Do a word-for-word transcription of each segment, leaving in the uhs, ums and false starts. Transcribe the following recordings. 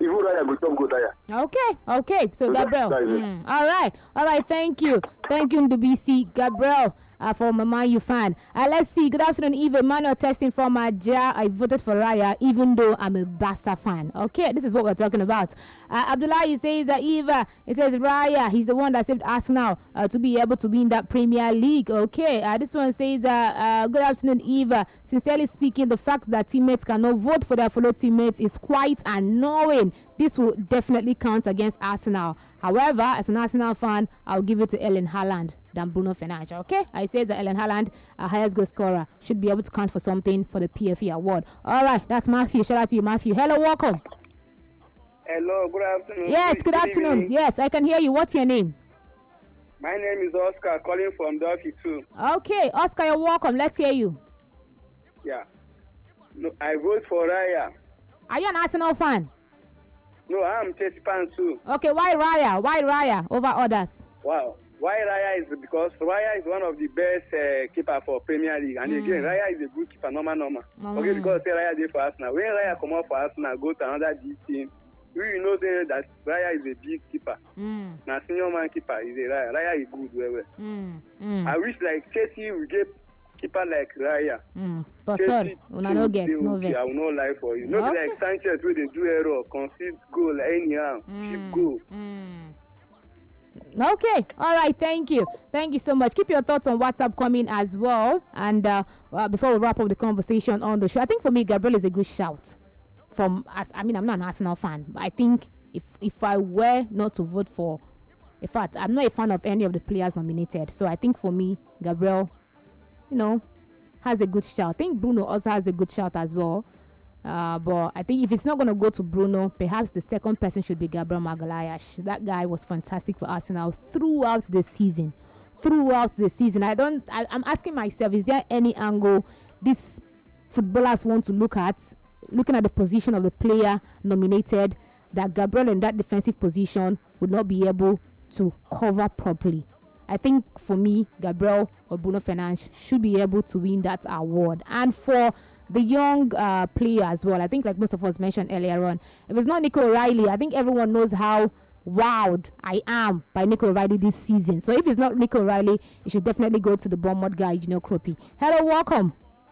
even Raya go top go tire. Okay, okay. So, So that- Gabriel. that is it. Mm, all right, all right. Thank you, thank you, Ndubisi. Gabriel, uh, from a Man U fan. Uh, let's see. Good afternoon, Eve. Emmanuel testing from Aja. I voted for Raya, even though I'm a Barca fan. Okay, this is what we're talking about. Uh, Abdullah says that Eva. It says Raya. He's the one that saved Arsenal uh, to be able to win that Premier League. Okay. Uh, this one says, uh, uh, good afternoon, Eva. Sincerely speaking, the fact that teammates cannot vote for their fellow teammates is quite annoying. This will definitely count against Arsenal. However, as an Arsenal fan, I'll give it to Erling Haaland than Bruno Fernandes. Okay, I say that Erling Haaland, a highest goal scorer, should be able to count for something for the P F A award. All right, that's Matthew. Shout out to you, Matthew. Hello, welcome. Hello, good afternoon. Yes, good afternoon. evening. Yes, I can hear you. What's your name? My name is Oscar, calling from Duffy too. Okay, Oscar, you're welcome. Let's hear you. Yeah. No, I vote for Raya. Are you an Arsenal fan? No, I'm Chelsea fan too. Okay, why Raya? Why Raya over others? Wow. Why Raya is because Raya is one of the best uh, keeper for Premier League, and Mm. again Raya is a good keeper, normal, normal. Mm. Okay, because say Raya did for Arsenal. When Raya come out for Arsenal, go to another G team, we know say that Raya is a big keeper. Mm, Now senior man keeper is a Raya. Raya is good, well, well. mm, mm, I wish like Chelsea will get keeper like Raya. mm. But sorry, una no get, no okay, I vex. will not lie for you. Not Okay. like Sanchez where they do error, concede goal anyhow, keep goal. Mm. Okay, all right, thank you. Thank you so much. Keep your thoughts on WhatsApp coming as well. And uh, uh, before we wrap up the conversation on the show, I think for me, Gabriel is a good shout. From as I mean, I'm not an Arsenal fan, but I think if if I were not to vote for, in fact, I'm not a fan of any of the players nominated. So I think for me, Gabriel, you know, has a good shout. I think Bruno also has a good shout as well. Uh, but I think if it's not going to go to Bruno, perhaps the second person should be Gabriel Magalhaes. That guy was fantastic for Arsenal throughout the season. Throughout the season, I don't. I, I'm asking myself: is there any angle these footballers want to look at, looking at the position of the player nominated, that Gabriel in that defensive position would not be able to cover properly? I think for me, Gabriel or Bruno Fernandes should be able to win that award. And for the young uh, player as well, I think like most of us mentioned earlier on, if it's not Nico O'Reilly, I think everyone knows how wowed I am by Nico O'Reilly this season. So if it's not Nico O'Reilly, it should definitely go to the Bournemouth guy, you know, Kropi. Hello, welcome.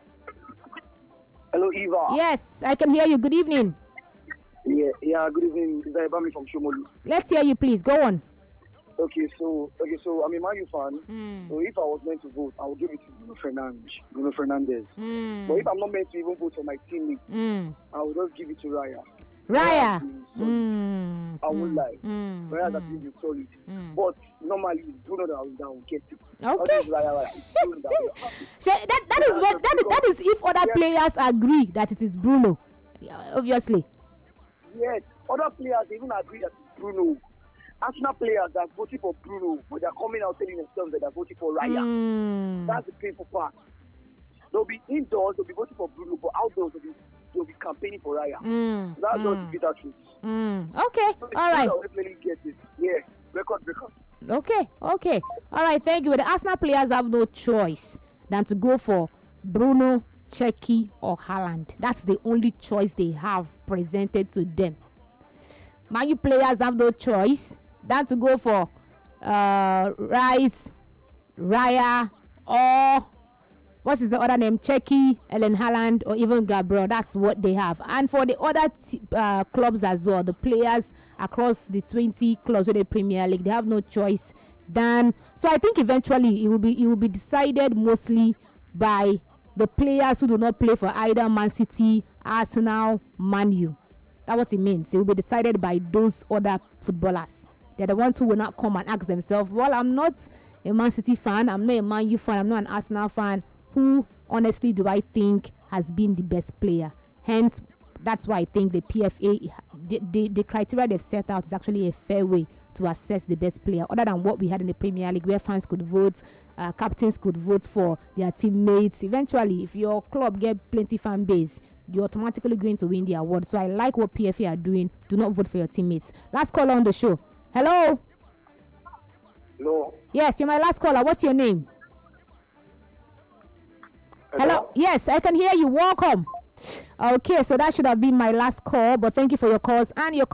Hello, Eva. Yes, I can hear you. Good evening. Yeah, yeah. Good evening. This is Ibami from Shomolu. Let's hear you, please. Go on. Okay, so okay, so I'm a Man U fan. Mm. So if I was meant to vote, I would give it to Bruno Fernandes. Bruno Fernandes. Mm. But if I'm not meant to even vote for my teammate, Mm. I would just give it to Raya. Raya. So Mm. I won't Mm. lie. Mm. Raya that Mm. is solid. Mm. But normally it's Bruno that will, that will get it. Okay. Not just Raya, Raya. It's Bruno that will have it. So that that is what that is, that is if other players agree that it is Bruno. Yeah, obviously. Yes, other players even agree that it's Bruno. Arsenal players that voted for Bruno, but they're coming out telling themselves that they're voting for Raya. Mm. That's the painful part. They'll be indoors, they'll be voting for Bruno, but outdoors they'll be, they'll be campaigning for Raya. Mm. That's just the Mm. bitter truth. Mm. Okay. So All right. I'll definitely get it. Yeah, record, record. Okay. Okay. All right. Thank you. The Arsenal players have no choice than to go for Bruno, Cheki, or Haaland. That's the only choice they have presented to them. Man U players have no choice than to go for uh, Rice, Raya, or what is the other name? Cheki, Erling Haaland, or even Gabriel. That's what they have. And for the other t- uh, clubs as well, the players across the twenty clubs of the Premier League, they have no choice than. So I think eventually it will be it will be decided mostly by the players who do not play for either Man City, Arsenal, Man U. That's what it means. It will be decided by those other footballers. They're the ones who will not come and ask themselves, well, I'm not a Man City fan, I'm not a Man U fan, I'm not an Arsenal fan. Who, honestly, do I think has been the best player? Hence, that's why I think the P F A, the, the, the criteria they've set out is actually a fair way to assess the best player, other than what we had in the Premier League, where fans could vote, uh, captains could vote for their teammates. Eventually, if your club get plenty fan base, you're automatically going to win the award. So I like what P F A are doing. Do not vote for your teammates. Last caller on the show. Hello? No. Yes, you're my last caller. What's your name? Hello? Hello? Yes, I can hear you. Welcome. Okay, so that should have been my last call, but thank you for your calls and your